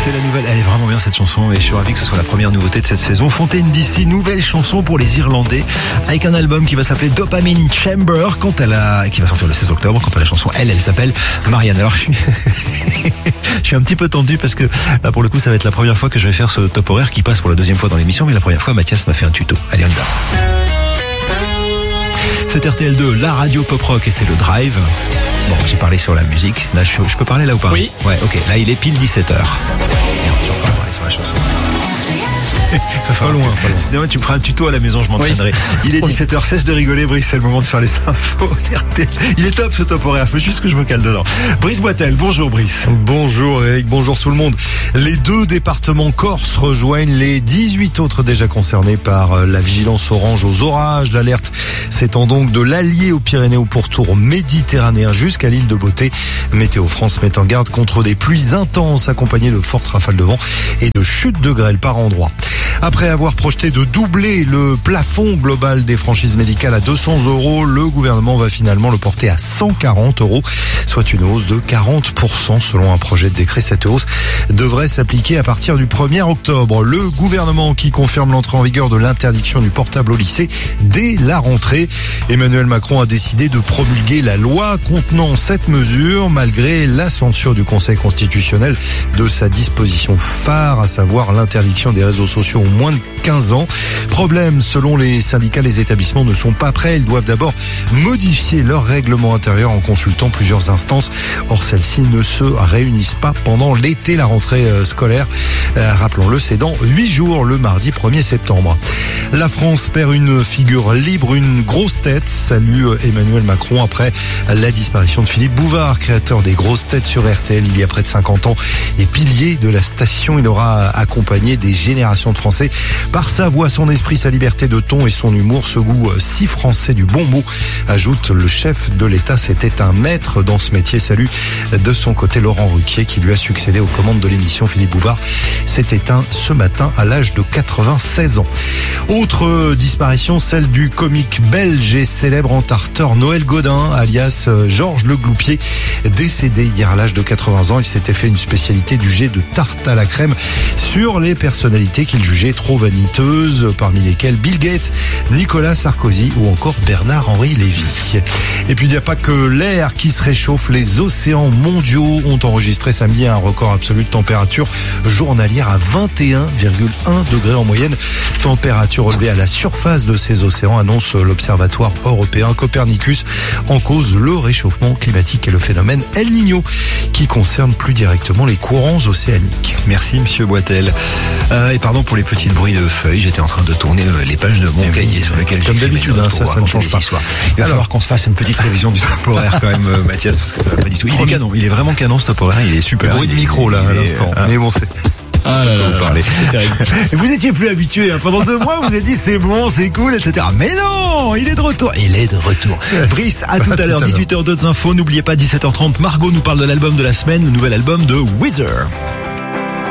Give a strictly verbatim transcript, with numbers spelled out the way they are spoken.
C'est la nouvelle, elle est vraiment bien cette chanson et je suis ravi que ce soit la première nouveauté de cette saison. Fontaine D C, nouvelle chanson pour les Irlandais avec un album qui va s'appeler Dopamine Chamber quant à la, qui va sortir le seize octobre. Quant à la chanson, elle, elle s'appelle Marianne. Alors je suis, je suis un petit peu tendu parce que là pour le coup ça va être la première fois que je vais faire ce top horaire qui passe pour la deuxième fois dans l'émission, mais la première fois Mathias m'a fait un tuto. Allez, on y va. C'est R T L deux, la radio pop rock et c'est le drive. Bon, j'ai parlé sur la musique. Là, je, je peux parler là ou pas? Oui. Ouais, ok. Là, il est pile dix-sept heures. Merde, je vais pas parler sur la chanson. Pas loin, pas loin. Sinon, tu me feras un tuto à la maison, je m'entraînerai. Oui. Il est dix-sept heures, cesse de rigoler, Brice, c'est le moment de faire les infos. Il est top ce top horaire, faut juste que je me cale dedans. Brice Boitel, bonjour Brice. Bonjour Eric, bonjour tout le monde. Les deux départements corses rejoignent les dix-huit autres déjà concernés par la vigilance orange aux orages. L'alerte s'étend donc de l'Allier aux Pyrénées au pourtour méditerranéen jusqu'à l'île de Beauté. Météo France met en garde contre des pluies intenses accompagnées de fortes rafales de vent et de chutes de grêle par endroits. Après avoir projeté de doubler le plafond global des franchises médicales à deux cents euros, le gouvernement va finalement le porter à cent quarante euros, soit une hausse de quarante pour cent selon un projet de décret. Cette hausse devrait s'appliquer à partir du premier octobre. Le gouvernement qui confirme l'entrée en vigueur de l'interdiction du portable au lycée dès la rentrée. Emmanuel Macron a décidé de promulguer la loi contenant cette mesure malgré la censure du Conseil constitutionnel de sa disposition phare, à savoir l'interdiction des réseaux sociaux aux moins de quinze ans. Problème, selon les syndicats, les établissements ne sont pas prêts. Ils doivent d'abord modifier leur règlement intérieur en consultant plusieurs instances. Or, celles-ci ne se réunissent pas pendant l'été, la rentrée scolaire. Euh, rappelons-le, c'est dans huit jours, le mardi premier septembre. La France perd une figure libre, une grosse tête. Salut Emmanuel Macron après la disparition de Philippe Bouvard, créateur des grosses têtes sur R T L il y a près de cinquante ans et pilier de la station. Il aura accompagné des générations de Français par sa voix, son esprit, sa liberté de ton et son humour, ce goût si français du bon mot, ajoute le chef de l'État. C'était un maître dans ce métier. Salut de son côté Laurent Ruquier qui lui a succédé aux commandes de l'émission. Philippe Bouvard s'est éteint ce matin à l'âge de quatre-vingt-seize ans. Autre disparition, celle du comique belge et célèbre entarteur Noël Godin, alias Georges Le Gloupier, décédé hier à l'âge de quatre-vingts ans. Il s'était fait une spécialité du jet de tarte à la crème sur les personnalités qu'il jugeait trop vaniteuses, parmi lesquelles Bill Gates, Nicolas Sarkozy ou encore Bernard-Henri Lévy. Et puis il n'y a pas que l'air qui se réchauffe, les océans mondiaux ont enregistré samedi un record absolu de température journalière à vingt et un virgule un degrés en moyenne. Température relevée à la surface de ces océans, annonce l'Observatoire européen Copernicus. En cause, le réchauffement climatique et le phénomène El Niño qui concerne plus directement les courants océaniques. Merci Monsieur Boitel. Euh, et pardon pour les petits bruits de feuilles, j'étais en train de tourner les pages de mon cahier sur lesquelles comme d'habitude, hein, ça, ça ne change pas. Il va Alors, falloir qu'on se fasse une petite révision du stop horaire quand même, euh, Mathias, parce que ça va pas du tout. Il est canon, il est vraiment canon ce stop horaire, il est super. Le bruit de micro là à l'instant, euh, mais bon c'est... Ah là là, vous parlez. C'est terrible. Vous étiez plus habitué, hein. Pendant deux mois, vous avez dit c'est bon, c'est cool, et cetera. Mais non, il est de retour. Il est de retour. Brice, à tout à l'heure, dix-huit heures, d'autres infos. N'oubliez pas, dix-sept heures trente, Margot nous parle de l'album de la semaine, le nouvel album de Weezer.